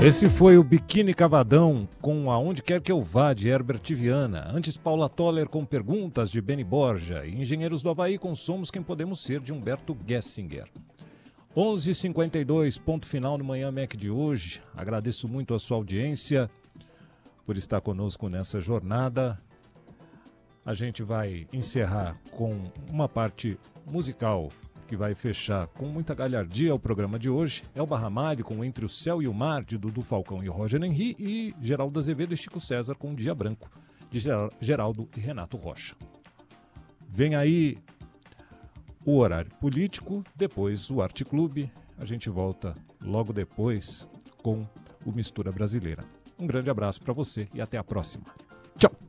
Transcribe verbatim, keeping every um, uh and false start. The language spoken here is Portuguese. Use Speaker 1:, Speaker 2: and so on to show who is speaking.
Speaker 1: Esse foi o Biquíni Cavadão com Aonde Quer Que Eu Vá, de Herbert Viana. Antes, Paula Toller com Perguntas, de Benny Borja. E Engenheiros do Havaí com Somos Quem Podemos Ser, de Humberto Gessinger. onze e cinquenta e dois, ponto final no Manhã Mac de hoje. Agradeço muito a sua audiência por estar conosco nessa jornada. A gente vai encerrar com uma parte musical que vai fechar com muita galhardia o programa de hoje. Elba Ramalho com Entre o Céu e o Mar, de Dudu Falcão e Roger Henry, e Geraldo Azevedo e Chico César com Dia Branco, de Geraldo e Renato Rocha. Vem aí o horário político, depois o Arte Clube. A gente volta logo depois com o Mistura Brasileira. Um grande abraço para você e até a próxima. Tchau!